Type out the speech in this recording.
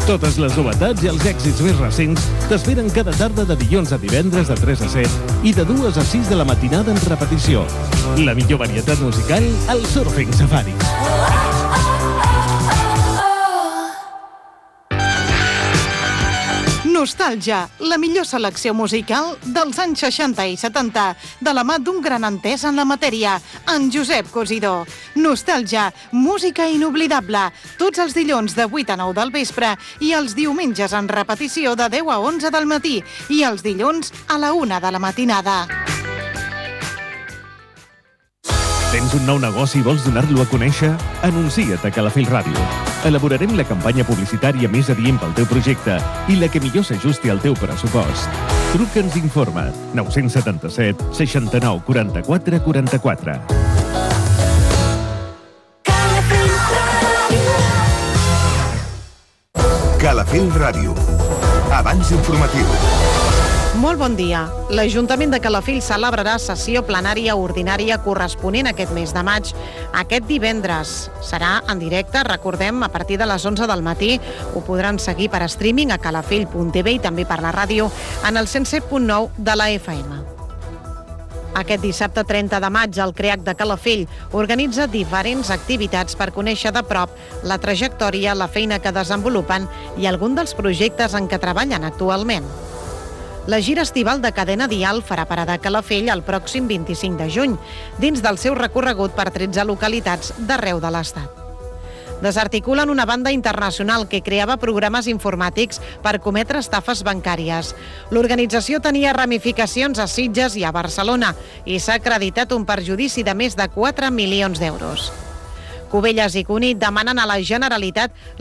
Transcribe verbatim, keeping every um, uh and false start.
Totes les novetats i els èxits més recents t'esperen cada tarda de dilluns a divendres de tres a set i de dues a sis de la matinada en repetició. La millor varietat musical al Surfing Safari. Nostàlgia, la millor selecció musical dels anys seixanta i setanta, de la mà d'un gran entès en la matèria, en Josep Cosidó. Nostàlgia, música inoblidable, tots els dilluns de vuit a nou del vespre i els diumenges en repetició de deu a onze del matí i els dilluns a la una de la matinada. Tens un nou negoci i vols donar-lo a conèixer? Anuncia't a Calafell Ràdio. Elaborarem la campanya publicitària més adient pel teu projecte i la que millor s'ajusti al teu pressupost. Truca'ns i informa. nou set set, seixanta-nou, quaranta-quatre, quaranta-quatre. Calafell Ràdio. Abans informatiu. Molt bon dia. L'Ajuntament de Calafell celebrarà sessió plenària ordinària corresponent aquest mes de maig. Aquest divendres serà en directe, recordem, a partir de les onze del matí. Ho podran seguir per streaming a calafell punt tv i també per la ràdio en el cent set punt nou de la F M. Aquest dissabte trenta de maig, el CREAC de Calafell organitza diferents activitats per conèixer de prop la trajectòria, la feina que desenvolupen i algun dels projectes en què treballen actualment. La gira estival de Cadena Dial farà parada a Calafell el pròxim vint-i-cinc de juny, dins del seu recorregut per tretze localitats d'arreu de l'Estat. Desarticulen una banda internacional que creava programes informàtics per cometre estafes bancàries. L'organització tenia ramificacions a Sitges i a Barcelona i s'ha acreditat un perjudici de més de quatre milions d'euros. Cubelles i Cunit demanen a la Generalitat